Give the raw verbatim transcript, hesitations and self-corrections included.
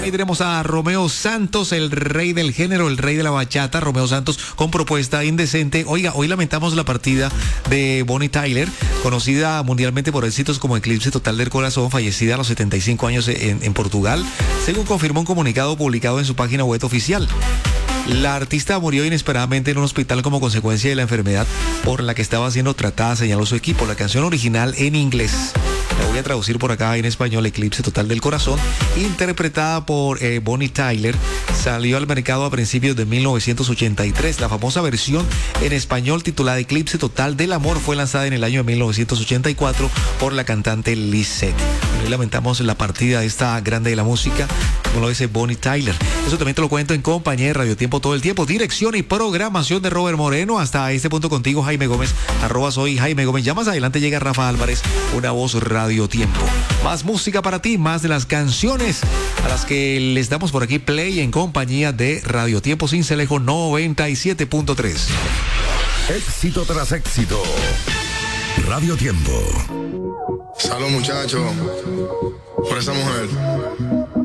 Ahí tenemos a Romeo Santos, el rey del género, el rey de la bachata. Romeo Santos con propuesta indecente. Oiga, hoy lamentamos la partida de Bonnie Tyler, conocida mundialmente por éxitos como Eclipse Total del Corazón, fallecida a los setenta y cinco años en, en Portugal, según confirmó un comunicado publicado en su página web oficial. La artista murió inesperadamente en un hospital como consecuencia de la enfermedad por la que estaba siendo tratada, señaló su equipo. La canción original en inglés, la voy a traducir por acá en español, Eclipse Total del Corazón, interpretada por eh, Bonnie Tyler, salió al mercado a principios de mil novecientos ochenta y tres. La famosa versión en español titulada Eclipse Total del Amor fue lanzada en el año de mil novecientos ochenta y cuatro por la cantante Lisette. Hoy lamentamos la partida de esta grande de la música, como lo dice Bonnie Tyler. Eso también te lo cuento en compañía de Radio Tiempo todo el tiempo. Dirección y programación de Robert Moreno. Hasta este punto contigo, Jaime Gómez, arroba soy Jaime Gómez. Ya más adelante llega Rafa Álvarez, una voz Radio Tiempo. Más música para ti, más de las canciones a las que les damos por aquí play en compañía de Radio Tiempo Sincelejo noventa y siete punto tres. Éxito tras éxito. Radio Tiempo. Salud, muchachos, por esa mujer.